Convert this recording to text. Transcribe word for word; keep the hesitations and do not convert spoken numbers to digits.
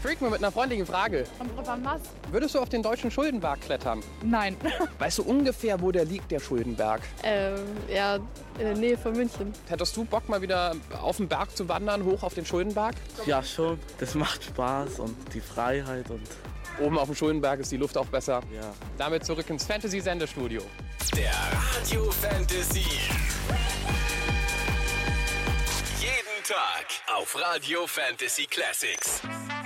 Freakman mit einer freundlichen Frage. Kommt drauf an was? Würdest du auf den deutschen Schuldenberg klettern? Nein. Weißt du ungefähr, wo der liegt, der Schuldenberg? Ähm, ja, in der Nähe von München. Hättest du Bock, mal wieder auf den Berg zu wandern, hoch auf den Schuldenberg? Ja, schon. Das macht Spaß und die Freiheit und... Oben auf dem Schuldenberg ist die Luft auch besser. Ja. Damit zurück ins Fantasy-Sendestudio. Der Radio Fantasy. Jeden Tag auf Radio Fantasy Classics.